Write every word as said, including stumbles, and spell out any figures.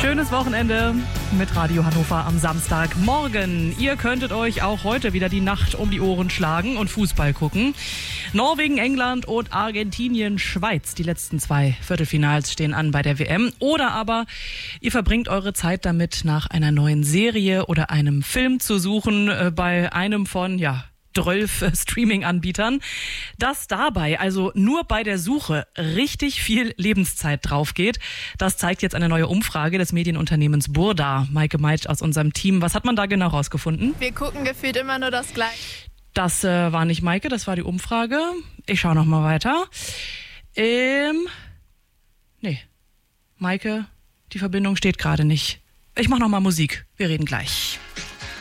Schönes Wochenende mit Radio Hannover am Samstagmorgen. Ihr könntet euch auch heute wieder die Nacht um die Ohren schlagen und Fußball gucken. Norwegen, England und Argentinien, Schweiz. Die letzten zwei Viertelfinals stehen an bei der W M. Oder aber ihr verbringt eure Zeit damit, nach einer neuen Serie oder einem Film zu suchen äh, bei einem von, ja, zwölf Streaming-Anbietern, dass dabei also nur bei der Suche richtig viel Lebenszeit drauf geht. Das zeigt jetzt eine neue Umfrage des Medienunternehmens Burda. Maike Meitsch aus unserem Team. Was hat man da genau rausgefunden? Wir gucken gefühlt immer nur das Gleiche. Das äh, war nicht Maike, das war die Umfrage. Ich schaue noch mal weiter. Ähm, nee, Maike, die Verbindung steht gerade nicht. Ich mache noch mal Musik. Wir reden gleich.